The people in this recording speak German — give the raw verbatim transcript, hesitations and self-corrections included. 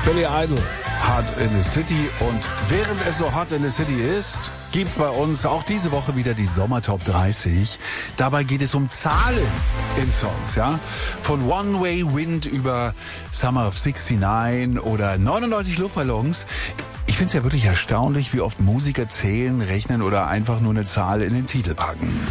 Billy Idol, Hot in the City. Und während es so hot in the City ist, gibt's bei uns auch diese Woche wieder die Sommertop dreißig. Dabei geht es um Zahlen in Songs, ja. Von One Way Wind über Summer of neunundsiebzig oder neunundneunzig Luftballons. Ich find's ja wirklich erstaunlich, wie oft Musiker zählen, rechnen oder einfach nur eine Zahl in den Titel packen.